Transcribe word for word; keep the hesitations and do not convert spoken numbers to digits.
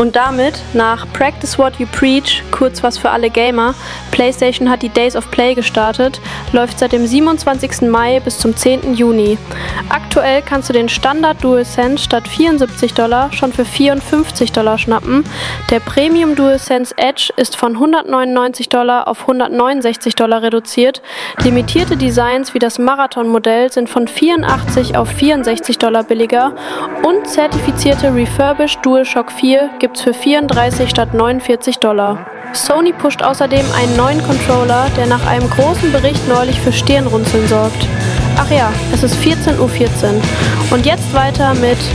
Und damit, nach Practice What You Preach, kurz was für alle Gamer, PlayStation hat die Days of Play gestartet, läuft seit dem siebenundzwanzigsten Mai bis zum zehnten Juni. Aktuell kannst du den Standard DualSense statt vierundsiebzig Dollar schon für vierundfünfzig Dollar schnappen. Der Premium DualSense Edge ist von hundertneunundneunzig Dollar auf hundertneunundsechzig Dollar reduziert. Limitierte Designs wie das Marathon-Modell sind von vierundachtzig auf vierundsechzig Dollar billiger und zertifizierte Refurbished DualShock vier gibt's für vierunddreißig statt neunundvierzig Dollar. Sony pusht außerdem einen neuen Controller, der nach einem großen Bericht neulich für Stirnrunzeln sorgt. Ach ja, es ist vierzehn Uhr vierzehn. Und jetzt weiter mit